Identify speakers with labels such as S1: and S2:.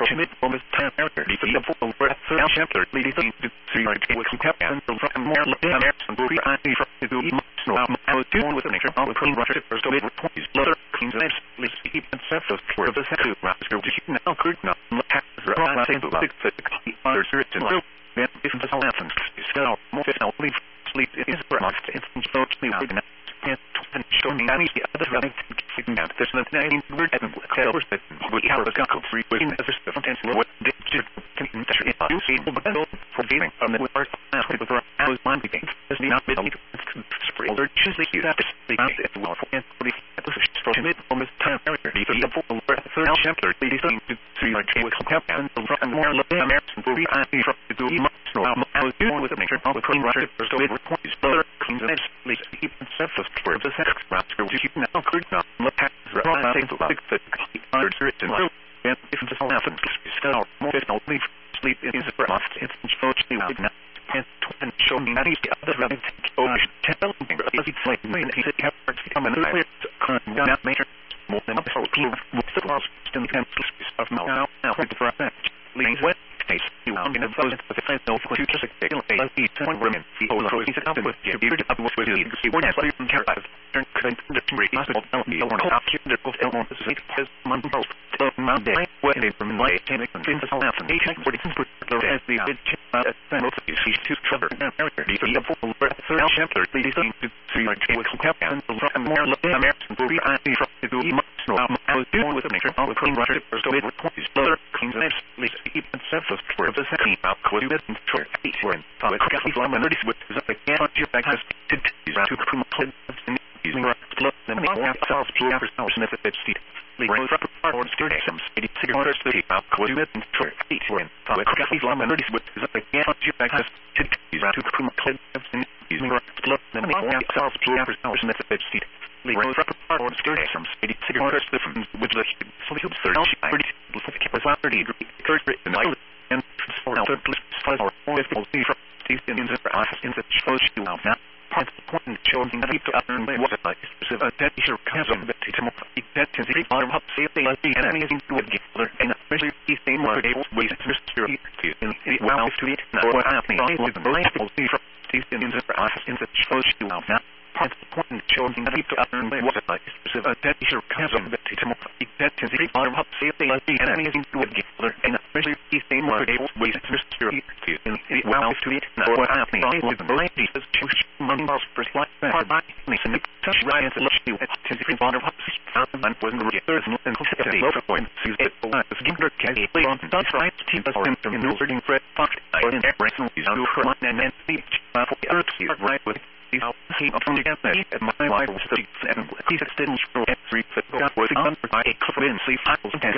S1: Schmidt from his time after the full breath of chapter leading to see our with captain from more American Bree I to do I was doing with an extra all the clean rusher first of it with leather cleans and let's keep and set those for the second round to now could not have the same like the others written then if this all happens so more leave sleep is promised it's totally and showing any other running out there's no name word and tell us that we have a couple free waiting as a different what did you see for dealing from the first with I was one thing is not middle spring or choose you have to speak it well for and from this time the full third chapter leading to see our with captain from more American Bree I to do I was doing with a mixture of the clean rusher first of it points other cleans and let's keep and set those for the second round to now could not look at the others written and if this all happens so more leave sleep is a must it's totally and show me any other running tell me it's like me he have to come and not major more than a whole team with the lost in the of now for that leads what case you are in a vote with the friends of two just one women the old is up with you up with you what has been carried turn could the three possible the one off the both elements is month both Monday what it from my technique and things all happen what it put as the most of these two trouble the full third chapter leading to see like with captain from more American Bree I to do I was doing with a mixture all the clean rusher first of it with points other cleans and let's keep and set those for the second out could you and for 8 for and got from under this with the can't you back has to come clean using right look them all ourselves to ourselves and if it's the right for students some city first the out could you and for 8 for and got from under this with the can't you back has to come clean using right look them all ourselves to ourselves and if it's the right for students some city first with the social search keep us out the and for now or if we'll see from these in the office in the shows you now part of the point showing that you to earn what it like that is your cousin that it's more that is the bottom up say they like the enemy is into a giver and especially these same more able ways to security in well to it what happening with the light will see from these in the office in the shows you now part of the point showing that you to earn what it like that is your cousin that it's more that is the bottom up say they like the enemy is into a giver and especially these same more able ways to security in well to it what happening with the light is money was first like hard by me and such riots and lush you to the bottom up and wasn't really there's no consistency over point sees it as ginger can play on does right team does in the learning Fred Fox in everything is on her and then speech for the earth here right with these team up from the get at my life was 37 he's extending for every fit was on for I could in see